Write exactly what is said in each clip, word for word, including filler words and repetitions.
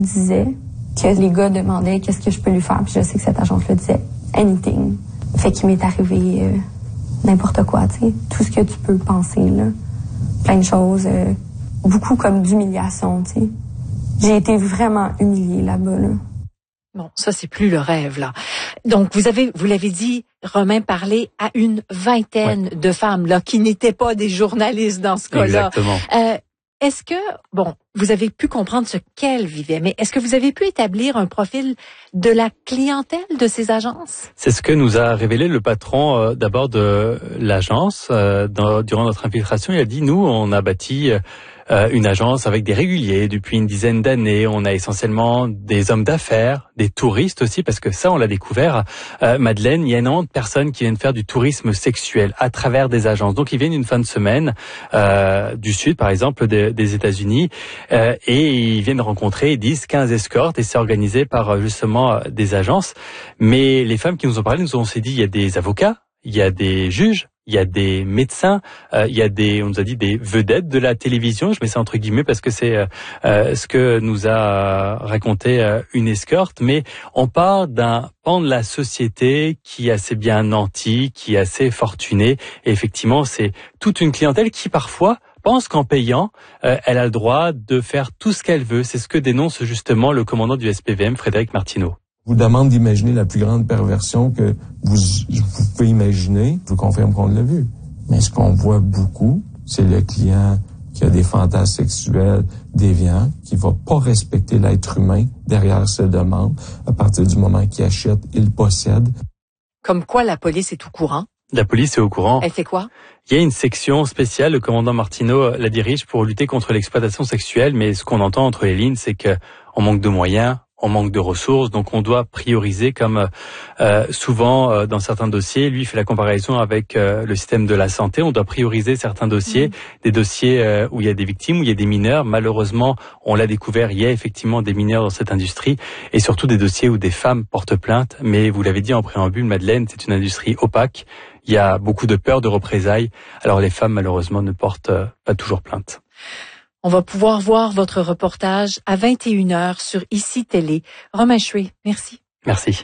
disait que les gars demandaient qu'est-ce que je peux lui faire. Puis je sais que cette agence-là disait anything. Fait qu'il m'est arrivé euh, n'importe quoi, tu sais. Tout ce que tu peux penser, là. Plein de choses. Euh, beaucoup comme d'humiliation, tu sais. J'ai été vraiment humiliée là-bas, là. Bon, ça, c'est plus le rêve, là. Donc, vous avez, vous l'avez dit, Romain, parlé à une vingtaine ouais. de femmes, là, qui n'étaient pas des journalistes dans ce cas-là. Exactement. Euh, est-ce que, bon, vous avez pu comprendre ce qu'elles vivaient, mais est-ce que vous avez pu établir un profil de la clientèle de ces agences? C'est ce que nous a révélé le patron euh, d'abord de l'agence. Euh, dans, durant notre infiltration, il a dit, nous, on a bâti... Euh, Euh, une agence avec des réguliers depuis une dizaine d'années. On a essentiellement des hommes d'affaires, des touristes aussi, parce que ça, on l'a découvert. Euh, Madeleine, il y a énormément de personnes qui viennent faire du tourisme sexuel à travers des agences. Donc, ils viennent une fin de semaine euh, du Sud, par exemple, de, des États-Unis, euh, et ils viennent rencontrer dix, quinze escortes, et c'est organisé par justement des agences. Mais les femmes qui nous ont parlé nous ont aussi dit, il y a des avocats, il y a des juges, il y a des médecins, euh, il y a des, on nous a dit des vedettes de la télévision. Je mets ça entre guillemets parce que c'est euh, ce que nous a raconté euh, une escorte. Mais on part d'un pan de la société qui est assez bien nanti, qui est assez fortuné. Et effectivement, c'est toute une clientèle qui parfois pense qu'en payant, euh, elle a le droit de faire tout ce qu'elle veut. C'est ce que dénonce justement le commandant du S P V M, Frédéric Martineau. Je vous demande d'imaginer la plus grande perversion que vous, vous pouvez imaginer. Je vous confirme qu'on l'a vu. Mais ce qu'on voit beaucoup, c'est le client qui a des fantasmes sexuels déviants, qui va pas respecter l'être humain derrière ses demandes. À partir du moment qu'il achète, il possède. Comme quoi la police est au courant? La police est au courant. Elle fait quoi? Il y a une section spéciale, le commandant Martineau la dirige pour lutter contre l'exploitation sexuelle, mais ce qu'on entend entre les lignes, c'est que on manque de moyens, on manque de ressources, donc on doit prioriser comme euh, souvent euh, dans certains dossiers. Lui fait la comparaison avec euh, le système de la santé. On doit prioriser certains dossiers, mmh. des dossiers euh, où il y a des victimes, où il y a des mineurs. Malheureusement, on l'a découvert, il y a effectivement des mineurs dans cette industrie, et surtout des dossiers où des femmes portent plainte. Mais vous l'avez dit en préambule, Madeleine, c'est une industrie opaque. Il y a beaucoup de peur de représailles. Alors les femmes, malheureusement, ne portent euh, pas toujours plainte. On va pouvoir voir votre reportage à vingt et une heures sur Ici Télé. Romain Chouet, merci. Merci.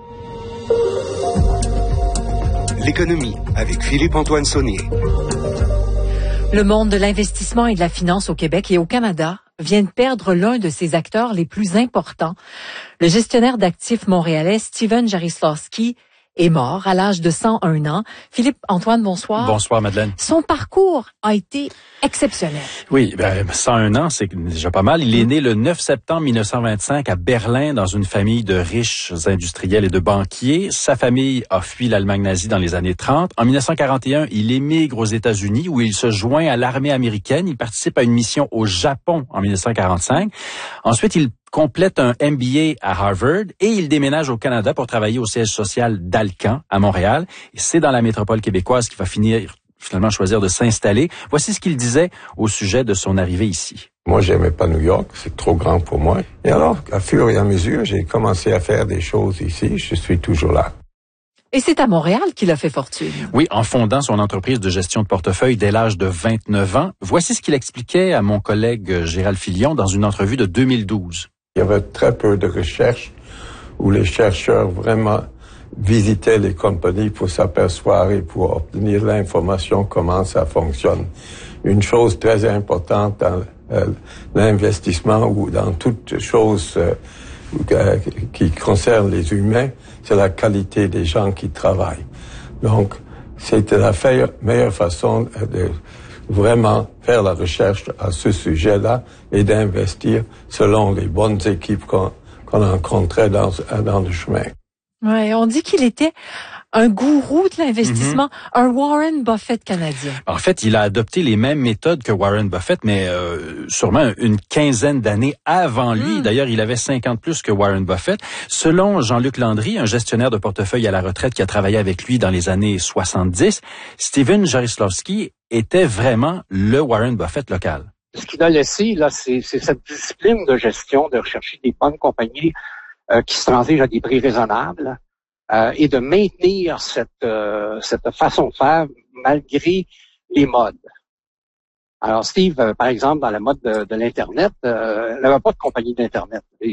L'économie avec Philippe-Antoine Saunier. Le monde de l'investissement et de la finance au Québec et au Canada vient de perdre l'un de ses acteurs les plus importants. Le gestionnaire d'actifs montréalais Steven Jarislowski est mort à l'âge de cent un ans. Philippe-Antoine, bonsoir. Bonsoir, Madeleine. Son parcours a été exceptionnel. Oui, ben, cent un ans, c'est déjà pas mal. Il est né le neuf septembre mille neuf cent vingt-cinq à Berlin dans une famille de riches industriels et de banquiers. Sa famille a fui l'Allemagne nazie dans les années trente. En mille neuf cent quarante et un, il émigre aux États-Unis où il se joint à l'armée américaine. Il participe à une mission au Japon en mille neuf cent quarante-cinq. Ensuite, il complète un M B A à Harvard et il déménage au Canada pour travailler au siège social d'Alcan à Montréal. Et c'est dans la métropole québécoise qu'il va finir finalement choisir de s'installer. Voici ce qu'il disait au sujet de son arrivée ici. Moi, j'aimais pas New York, c'est trop grand pour moi. Et alors, à fur et à mesure, j'ai commencé à faire des choses ici. Je suis toujours là. Et c'est à Montréal qu'il a fait fortune. Oui, en fondant son entreprise de gestion de portefeuille dès l'âge de vingt-neuf ans. Voici ce qu'il expliquait à mon collègue Gérald Filion dans une entrevue de deux mille douze. Il y avait très peu de recherches où les chercheurs vraiment visitaient les compagnies pour s'apercevoir et pour obtenir l'information comment ça fonctionne. Une chose très importante dans euh, l'investissement ou dans toute chose euh, euh, qui concerne les humains, c'est la qualité des gens qui travaillent. Donc, c'était la meilleure façon de vraiment faire la recherche à ce sujet-là et d'investir selon les bonnes équipes qu'on, qu'on rencontrait dans, dans le chemin. Ouais, on dit qu'il était un gourou de l'investissement, mm-hmm. un Warren Buffett canadien. En fait, il a adopté les mêmes méthodes que Warren Buffett, mais euh, sûrement une quinzaine d'années avant lui. Mm. D'ailleurs, il avait cinquante plus que Warren Buffett. Selon Jean-Luc Landry, un gestionnaire de portefeuille à la retraite qui a travaillé avec lui dans les années soixante-dix, Steven Jarislowski était vraiment le Warren Buffett local. Ce qu'il a laissé, là, c'est, c'est cette discipline de gestion, de rechercher des bonnes compagnies euh, qui se transigent à des prix raisonnables euh, et de maintenir cette, euh, cette façon de faire malgré les modes. Alors Steve, euh, par exemple, dans la mode de, de l'Internet, euh, n'avait pas de compagnie d'Internet.